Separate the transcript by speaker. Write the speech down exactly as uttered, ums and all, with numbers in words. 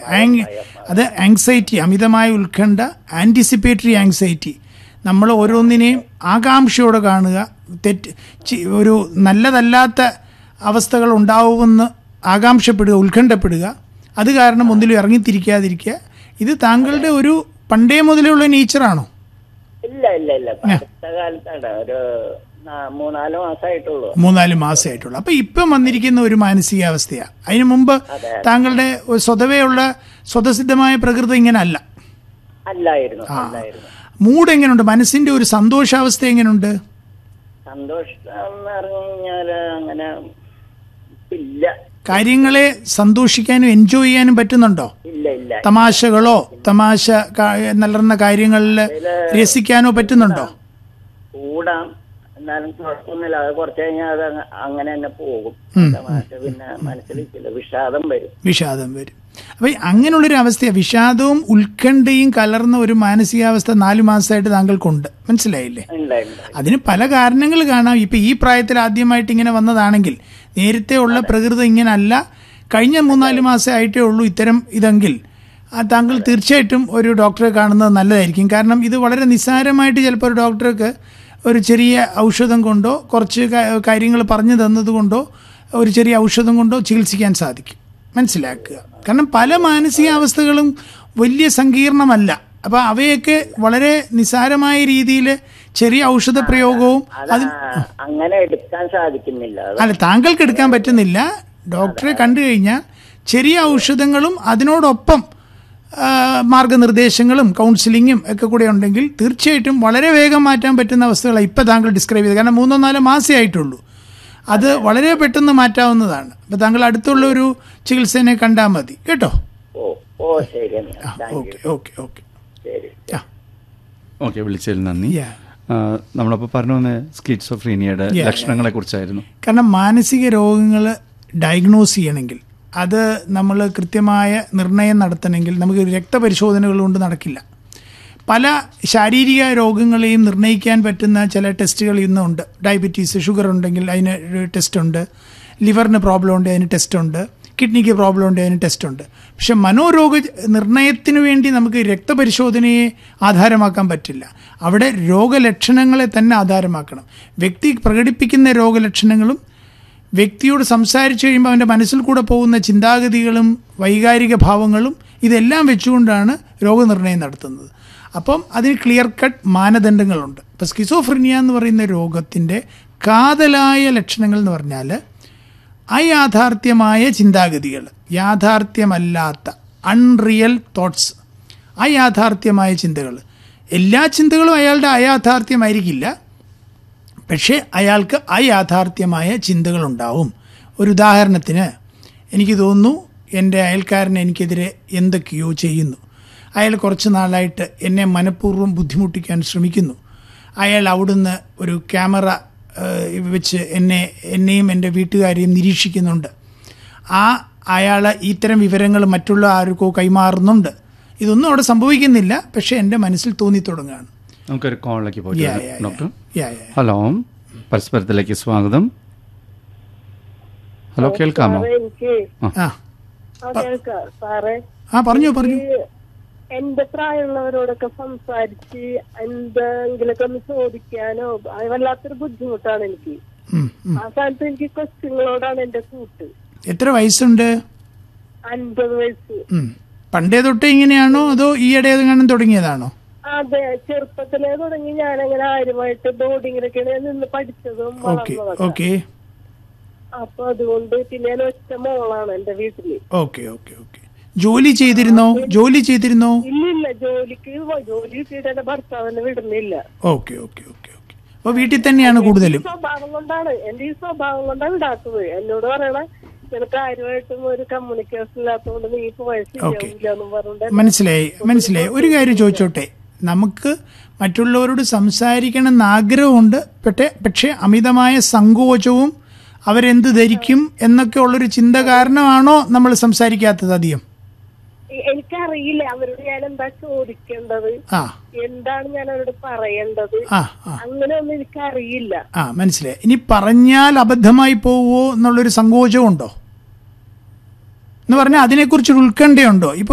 Speaker 1: അത് ആങ്സൈറ്റി, അമിതമായ ഉത്കണ്ഠ, ആൻറ്റിസിപ്പേറ്ററി ആങ്സൈറ്റി. നമ്മൾ ഓരോന്നിനെയും ആകാംക്ഷയോടെ കാണുക, തെറ്റ് ഒരു നല്ലതല്ലാത്ത അവസ്ഥകൾ ഉണ്ടാവുമെന്ന് ആകാംക്ഷപ്പെടുക, ഉത്കണ്ഠപ്പെടുക, അത് കാരണം ഒന്നിലും ഇറങ്ങിത്തിരിക്കാതിരിക്കുക. ഇത് താങ്കളുടെ ഒരു പണ്ടേ മുതലുള്ള നേച്ചറാണോ?
Speaker 2: ഇല്ല ഇല്ല ഇല്ല കാലത്താണ്, ഒരു മൂന്നാല് മാസമായിട്ടുള്ളൂ.
Speaker 1: മൂന്നാല് മാസമായിട്ടുള്ളൂ. അപ്പൊ ഇപ്പം വന്നിരിക്കുന്ന ഒരു മാനസികാവസ്ഥയാ. അതിനു മുമ്പ് താങ്കളുടെ സ്വതവേ ഉള്ള സ്വതസിദ്ധമായ പ്രകൃതി ഇങ്ങനെ അല്ല
Speaker 2: അല്ലായിരുന്നു അല്ലായിരുന്നു
Speaker 1: മൂഡ് എങ്ങനെയുണ്ട്? മനസ്സിന്റെ ഒരു സന്തോഷാവസ്ഥ എങ്ങനെയുണ്ട്?
Speaker 2: സന്തോഷം എന്ന് പറഞ്ഞു കഴിഞ്ഞാല് അങ്ങനെ ഇല്ല.
Speaker 1: കാര്യങ്ങളെ സന്തോഷിക്കാനും എൻജോയ് ചെയ്യാനും പറ്റുന്നുണ്ടോ?
Speaker 2: ഇല്ല ഇല്ല.
Speaker 1: തമാശകളോ തമാശ നൽകുന്ന കാര്യങ്ങളിൽ രസിക്കാനോ പറ്റുന്നുണ്ടോ?
Speaker 2: കൂടാം, എന്നാലും കുഴപ്പമൊന്നുമില്ല. അത് കുറച്ച് കഴിഞ്ഞാൽ അത് അങ്ങനെ തന്നെ പോകും. തമാശ പിന്നെ മനസ്സിലേക്കില്ല, വിഷാദം വരും
Speaker 1: വിഷാദം വരും അപ്പൊ അങ്ങനെയുള്ളൊരു അവസ്ഥയാണ്. വിഷാദവും ഉത്കണ്ഠയും കലർന്ന ഒരു മാനസികാവസ്ഥ നാലു മാസമായിട്ട് താങ്കൾക്കുണ്ട്, മനസ്സിലായില്ലേ? അതിന് പല കാരണങ്ങൾ കാണാം. ഇപ്പൊ ഈ പ്രായത്തിൽ ആദ്യമായിട്ട് ഇങ്ങനെ വന്നതാണെങ്കിൽ, നേരത്തെ ഉള്ള പ്രകൃതി ഇങ്ങനെ അല്ല, കഴിഞ്ഞ മൂന്നാല് മാസമായിട്ടേ ഉള്ളൂ ഇത്തരം ഇതെങ്കിൽ താങ്കൾ തീർച്ചയായിട്ടും ഒരു ഡോക്ടറെ കാണുന്നത് നല്ലതായിരിക്കും. കാരണം ഇത് വളരെ നിസ്സാരമായിട്ട് ചിലപ്പോൾ ഒരു ഡോക്ടർക്ക് ഒരു ചെറിയ ഔഷധം കൊണ്ടോ കുറച്ച് കാര്യങ്ങൾ പറഞ്ഞു തന്നതുകൊണ്ടോ ഒരു ചെറിയ ഔഷധം കൊണ്ടോ ചികിത്സിക്കാൻ സാധിക്കും, മനസ്സിലാക്കുക. കാരണം പല മാനസികാവസ്ഥകളും വലിയ സങ്കീർണമല്ല. അപ്പം അവയൊക്കെ വളരെ നിസ്സാരമായ രീതിയിൽ ചെറിയ ഔഷധ പ്രയോഗവും അത്
Speaker 2: അങ്ങനെ എടുക്കാൻ സാധിക്കുന്നില്ല.
Speaker 1: അല്ല, താങ്കൾക്ക് എടുക്കാൻ പറ്റുന്നില്ല. ഡോക്ടറെ കണ്ടു കഴിഞ്ഞാൽ ചെറിയ ഔഷധങ്ങളും അതിനോടൊപ്പം മാർഗനിർദ്ദേശങ്ങളും കൗൺസിലിങ്ങും ഒക്കെ കൂടെ ഉണ്ടെങ്കിൽ തീർച്ചയായിട്ടും വളരെ വേഗം മാറ്റാൻ പറ്റുന്ന അവസ്ഥകളാണ് ഇപ്പം താങ്കൾ ഡിസ്ക്രൈബ് ചെയ്തത്. കാരണം മൂന്നോ നാലോ മാസമേ ആയിട്ടുള്ളൂ. അത് വളരെ പെട്ടെന്ന് മാറ്റാവുന്നതാണ്. അപ്പം താങ്കൾ അടുത്തുള്ള ഒരു ചികിത്സനെ കണ്ടാൽ മതി കേട്ടോ. ഓക്കെ ഓക്കെ ഓക്കെ
Speaker 3: ഓക്കെ വിളിച്ചതിൽ നന്ദി. നമ്മളപ്പോൾ പറഞ്ഞു വന്ന സ്കിസോഫ്രീനിയയുടെ ലക്ഷണങ്ങളെ കുറിച്ചായിരുന്നു.
Speaker 1: കാരണം മാനസിക രോഗങ്ങൾ ഡയഗ്നോസ് ചെയ്യണമെങ്കിൽ, അത് നമ്മൾ കൃത്യമായ നിർണയം നടത്തണമെങ്കിൽ നമുക്ക് രക്തപരിശോധനകൾ കൊണ്ട് നടക്കില്ല. പല ശാരീരിക രോഗങ്ങളെയും നിർണ്ണയിക്കാൻ പറ്റുന്ന ചില ടെസ്റ്റുകൾ ഇന്നുണ്ട്. ഡയബറ്റീസ്, ഷുഗർ ഉണ്ടെങ്കിൽ അതിന് ടെസ്റ്റ് ഉണ്ട്, ലിവറിന് പ്രോബ്ലം ഉണ്ട് അതിന് ടെസ്റ്റ് ഉണ്ട്, കിഡ്നിക്ക് പ്രോബ്ലം ഉണ്ട് അതിന് ടെസ്റ്റ് ഉണ്ട്. പക്ഷെ മനോരോഗ നിർണയത്തിന് വേണ്ടി നമുക്ക് രക്തപരിശോധനയെ ആധാരമാക്കാൻ പറ്റില്ല. അവിടെ രോഗലക്ഷണങ്ങളെ തന്നെ ആധാരമാക്കണം. വ്യക്തി പ്രകടിപ്പിക്കുന്ന രോഗലക്ഷണങ്ങളും വ്യക്തിയോട് സംസാരിച്ചു കഴിയുമ്പോൾ അവൻ്റെ മനസ്സിൽ കൂടെ പോകുന്ന ചിന്താഗതികളും വൈകാരിക ഭാവങ്ങളും ഇതെല്ലാം വെച്ചുകൊണ്ടാണ് രോഗനിർണയം നടത്തുന്നത്. അപ്പം അതിന് ക്ലിയർ കട്ട് മാനദണ്ഡങ്ങളുണ്ട്. ഇപ്പം സ്കിസോഫ്രീനിയ എന്ന് പറയുന്ന രോഗത്തിൻ്റെ കാതലായ ലക്ഷണങ്ങൾ എന്ന് പറഞ്ഞാൽ അയാഥാർത്ഥ്യമായ ചിന്താഗതികൾ, യാഥാർത്ഥ്യമല്ലാത്ത അൺറിയൽ തോട്ട്സ്, അയാഥാർത്ഥ്യമായ ചിന്തകൾ. എല്ലാ ചിന്തകളും അയാളുടെ അയാഥാർത്ഥ്യമായിരിക്കില്ല, പക്ഷേ അയാൾക്ക് അയാഥാർത്ഥ്യമായ ചിന്തകളുണ്ടാവും. ഒരു ഉദാഹരണത്തിന്, എനിക്ക് തോന്നുന്നു എൻ്റെ അയൽക്കാരൻ എനിക്കെതിരെ എന്തൊക്കെയോ ചെയ്യുന്നു, അയാൾ കുറച്ച് നാളായിട്ട് എന്നെ മനഃപൂർവ്വം ബുദ്ധിമുട്ടിക്കാൻ ശ്രമിക്കുന്നു, അയാൾ അവിടുന്ന് ഒരു ക്യാമറ വെച്ച് എന്നെ എന്നെയും എൻ്റെ വീട്ടുകാരെയും നിരീക്ഷിക്കുന്നുണ്ട്, ആ അയാൾ ഇത്തരം വിവരങ്ങൾ മറ്റുള്ള ആർക്കോ കൈമാറുന്നുണ്ട്. ഇതൊന്നും അവിടെ സംഭവിക്കുന്നില്ല, പക്ഷേ എൻ്റെ മനസ്സിൽ തോന്നി തുടങ്ങുകയാണ്.
Speaker 3: നമുക്കൊരു കോളിലേക്ക് പോയി ഡോക്ടർ. ഹലോ, പരസ്പരത്തിലേക്ക് സ്വാഗതം. ഹലോ, കേൾക്കാമോ?
Speaker 1: ആ പറഞ്ഞു പറഞ്ഞു.
Speaker 4: എന്റെ പ്രായമുള്ളവരോടൊക്കെ സംസാരിച്ച് എന്തെങ്കിലൊക്കെ ഒന്ന് ചോദിക്കാനോ വല്ലാത്തൊരു ബുദ്ധിമുട്ടാണ് എനിക്ക്. ആ സ്ഥാനത്ത് എനിക്ക് ക്വസ്റ്റ്യങ്ങളോടാണ് എന്റെ കൂട്ട്.
Speaker 1: എത്ര വയസ്സുണ്ട്?
Speaker 4: അൻപത് വയസ്സ്.
Speaker 1: പണ്ടേ തൊട്ടേ ഇങ്ങനെയാണോ അതോ ഈയിടെ ഏതെങ്കിലും തുടങ്ങിയതാണോ?
Speaker 4: അതെ, ചെറുപ്പത്തിലേ തുടങ്ങി. ഞാനങ്ങനെ ആരുമായിട്ട് ബോർഡിങ്ങിലൊക്കെയാണ് നിന്ന് പഠിച്ചതും വളർന്നതൊക്കെ. അപ്പൊ അതുകൊണ്ട് പിന്നെ ഞാൻ ഒറ്റ മോളാണ് എന്റെ വീട്ടില്.
Speaker 1: Okay okay okay. ജോലി ചെയ്തിരുന്നോ? ജോലി ചെയ്തിരുന്നോ?
Speaker 4: ഇല്ലില്ല, ജോലിക്ക് ജോലി കിട്ടിയിട്ട് എന്റെ ഭർത്താവിനെ വിടുന്നില്ല.
Speaker 1: Okay okay okay okay. അപ്പൊ വീട്ടിൽ തന്നെയാണ് കൂടുതലും.
Speaker 4: സ്വഭാവം കൊണ്ടാണ്, എന്റെ ഈ സ്വഭാവം കൊണ്ടാണ് വിടാത്തത്. എന്നോട് പറയണ നിനക്ക് ആരുമായിട്ടും ഒരു കമ്മ്യൂണിക്കേഷൻ ഇല്ലാത്തതുകൊണ്ട് നീ ഇപ്പൊ വയസ്സില്ലാന്നും പറഞ്ഞിട്ട്.
Speaker 1: മനസ്സിലായി മനസ്സിലായി. ഒരു കാര്യം ചോദിച്ചോട്ടെ, നമുക്ക് മറ്റുള്ളവരോട് സംസാരിക്കണം എന്ന് ആഗ്രഹമുണ്ട്, പക്ഷേ പക്ഷേ അമിതമായ സങ്കോചവും അവരെന്ത് ധരിക്കും എന്നൊക്കെ ഉള്ളൊരു ചിന്ത കാരണമാണോ നമ്മൾ സംസാരിക്കാത്തത് അധികം?
Speaker 4: എനിക്കറിയില്ല അവരോട് ഞാൻ എന്താ ചോദിക്കേണ്ടത്, എന്താണ് ഞാൻ അവരോട് പറയേണ്ടത്, അങ്ങനെയൊന്നും എനിക്കറിയില്ല.
Speaker 1: ആ മനസ്സിലായി. ഇനി പറഞ്ഞാൽ അബദ്ധമായി പോവോ എന്നുള്ളൊരു സങ്കോചം ഉണ്ടോ എന്ന് പറഞ്ഞാൽ അതിനെക്കുറിച്ചൊരു ഉത്കണ്ഠയുണ്ടോ? ഇപ്പൊ